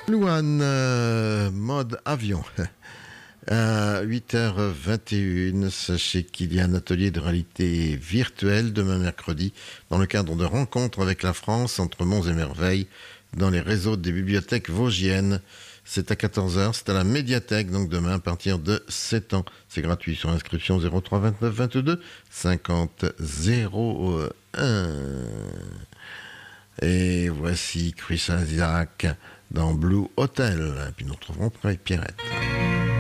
Louane, mode avion. À 8h21, sachez qu'il y a un atelier de réalité virtuelle demain mercredi dans le cadre de rencontres avec la France entre monts et merveilles dans les réseaux des bibliothèques vosgiennes. C'est à 14h, c'est à la médiathèque, donc demain à partir de 7 ans. C'est gratuit sur inscription 03 29 22 50 01. Et voici Chris Isaac dans Blue Hotel. Et puis nous retrouverons après Pierrette.